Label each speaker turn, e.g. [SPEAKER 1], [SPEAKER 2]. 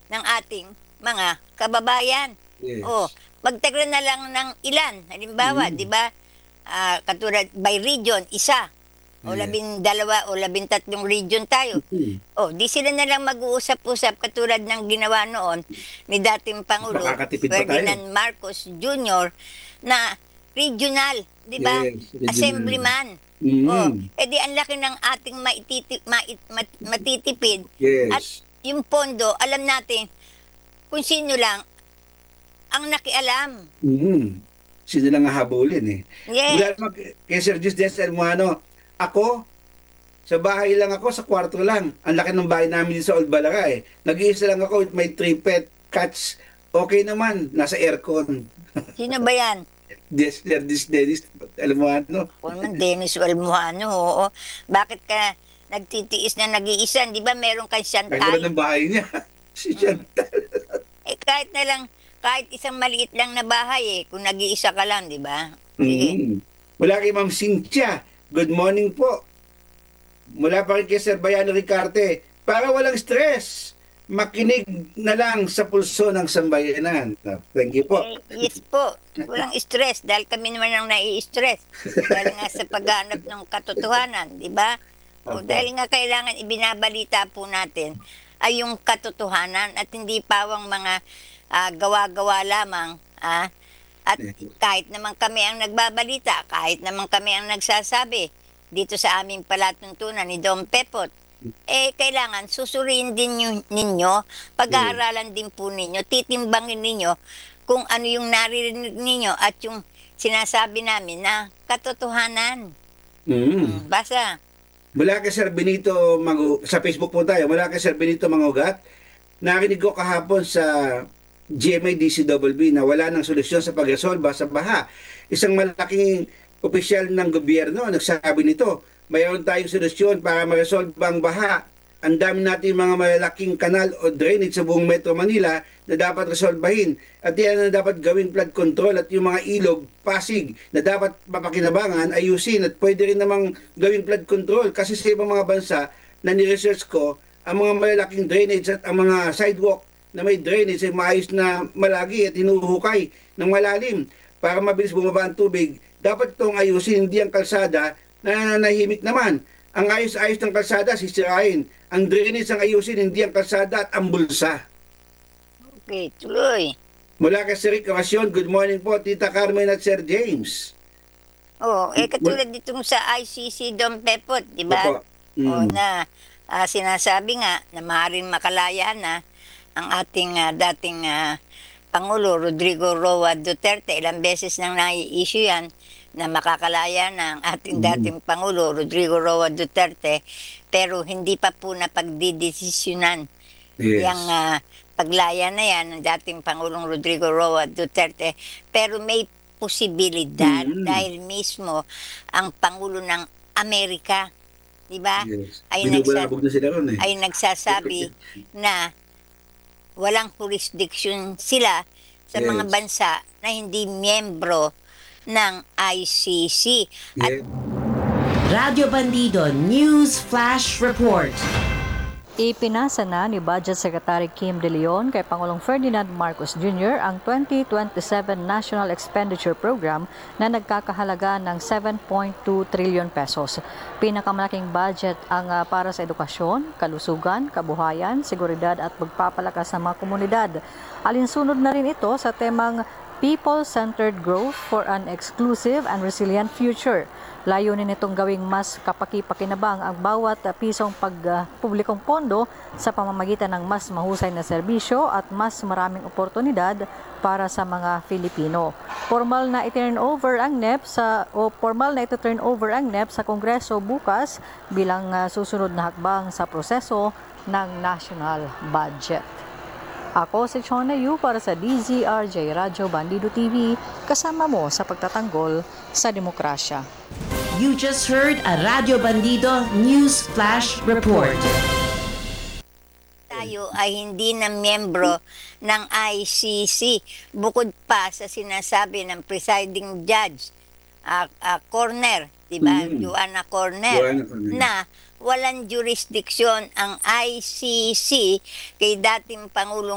[SPEAKER 1] ng ating mga kababayan. O,
[SPEAKER 2] Yes.
[SPEAKER 1] magtagal na lang ng ilan. Halimbawa, di ba, katulad by region, isa. O
[SPEAKER 2] Yes.
[SPEAKER 1] 12 o 13 region tayo.
[SPEAKER 2] Mm.
[SPEAKER 1] O, di sila na lang mag-uusap-usap katulad ng ginawa noon ni dating Pangulo
[SPEAKER 2] Makakatipid pa tayo.
[SPEAKER 1] Ferdinand Marcos Jr. na regional, di ba?
[SPEAKER 2] Yes, regional.
[SPEAKER 1] Assemblyman. O,
[SPEAKER 2] Mm.
[SPEAKER 1] edi ang laki ng ating matitipid at
[SPEAKER 2] Yes.
[SPEAKER 1] yung pondo, alam natin kung sino lang ang nakialam.
[SPEAKER 2] Mm. Sino lang hahabulin eh. Mula
[SPEAKER 1] Yes.
[SPEAKER 2] naman kay Sir Jus Desel Muano, ako, sa bahay lang ako, sa kwarto lang. Ang laki ng bahay namin sa Old Balaga eh. Nag-iisa lang ako with my 3 pet cats. Okay naman, nasa aircon.
[SPEAKER 1] Sino ba yan?
[SPEAKER 2] Dennis, alam mo ano?
[SPEAKER 1] Kung naman Dennis Almohano, oo. Bakit ka nagtitiis na nag-iisa? Di ba meron kang
[SPEAKER 2] Ang ganda
[SPEAKER 1] Chantal?
[SPEAKER 2] ng bahay niya. Si Chantal.
[SPEAKER 1] Kahit na lang, kahit isang maliit lang na bahay kung nag-iisa ka lang, di ba? Sige.
[SPEAKER 2] Mm. Mula kay Ma'am Cynthia, good morning po. Mula pa rin kay Sir Bayano Ricarte, para walang stress, makinig na lang sa pulso ng sambayanan. Thank you po.
[SPEAKER 1] Yes po. Walang stress dahil kami naman ang nai-stress. Dahil nga sa paghanap ng katotohanan, di ba? O,
[SPEAKER 2] Opo.
[SPEAKER 1] dahil nga kailangan ibinabalita po natin ay yung katotohanan at hindi pawang mga gawa-gawa lamang. At kahit naman kami ang nagbabalita, kahit naman kami ang nagsasabi dito sa aming palatuntunan ni Dom Pepot, kailangan susuriin din ninyo, pag-aaralan din po ninyo, titimbangin ninyo kung ano yung naririnig ninyo at yung sinasabi namin na katotohanan.
[SPEAKER 2] Mm.
[SPEAKER 1] Basta,
[SPEAKER 2] Mula kay Sir Benito sa Facebook po tayo, mula kay Sir Benito Mangugat, narinig ko kahapon sa GMA DCWB na wala ng solusyon sa pagresolba sa baha. Isang malaking opisyal ng gobyerno nagsabi nito, mayroon tayong solusyon para ma-resolve ang baha. Ang dami natin mga malalaking kanal o drainage sa buong Metro Manila na dapat resolbahin. At yan na dapat gawing flood control at yung mga ilog, pasig na dapat mapakinabangan, ayusin at pwede rin namang gawing flood control kasi sa ibang mga bansa na ni-research ko, ang mga malalaking drainage at ang mga sidewalk na may drainage ay maayos na malagi at hinuhukay ng malalim para mabilis bumaba ang tubig. Dapat itong ayusin, hindi ang kalsada na nahimik naman. Ang ayos-ayos ng kalsada, sisirain. Ang drainage ang ayusin, hindi ang kalsada at ang bulsa.
[SPEAKER 1] okay, tuloy.
[SPEAKER 2] Mula kay Sir Rick Ocasyon, good morning po, Tita Carmen at Sir James.
[SPEAKER 1] Katulad ditong sa ICC Dom Pepot, di ba?
[SPEAKER 2] Opo. Mm.
[SPEAKER 1] Na sinasabi nga na maaaring makalaya na ang ating dating Pangulo Rodrigo Roa Duterte. Ilang beses nang nai-issue yan na makakalaya na ang ating dating Pangulo Rodrigo Roa Duterte, pero hindi pa po napagdidesisyonan
[SPEAKER 2] Yes.
[SPEAKER 1] yung paglaya na yan ng dating Pangulong Rodrigo Roa Duterte, pero may posibilidad dahil mismo ang Pangulo ng Amerika, di ba?
[SPEAKER 2] Yes.
[SPEAKER 1] Ay,
[SPEAKER 2] Binubulabog na sila ron eh.
[SPEAKER 1] ay nagsasabi na walang jurisdiction sila sa mga
[SPEAKER 2] Yes.
[SPEAKER 1] bansa na hindi miyembro ng ICC. At
[SPEAKER 2] Yes.
[SPEAKER 3] Radio Bandido News Flash Report.
[SPEAKER 4] Ipinasa na ni Budget Secretary Kim De Leon kay Pangulong Ferdinand Marcos Jr. ang 2027 National Expenditure Program na nagkakahalaga ng 7.2 trillion pesos. Pinakamalaking budget ang para sa edukasyon, kalusugan, kabuhayan, seguridad at pagpapalakas ng mga komunidad. Alinsunod na rin ito sa temang People-Centered Growth for an Exclusive and Resilient Future. Layunin nitong gawing mas kapaki-pakinabang ang bawat pisong pagpublikong pondo sa pamamagitan ng mas mahusay na serbisyo at mas maraming oportunidad para sa mga Filipino. Formal na ito-turn over ang NEP sa Kongreso bukas bilang susunod na hakbang sa proseso ng national budget. Ako si Chona Yu para sa DZRJ Radyo Bandido TV, kasama mo sa pagtatanggol sa demokrasya.
[SPEAKER 3] You just heard a Radio Bandido News Flash Report.
[SPEAKER 1] tayo ay hindi na miyembro ng ICC, bukod pa sa sinasabi ng presiding judge, Corner, di ba? Joanna Corner, na walang jurisdiksyon ang ICC kay dating Pangulong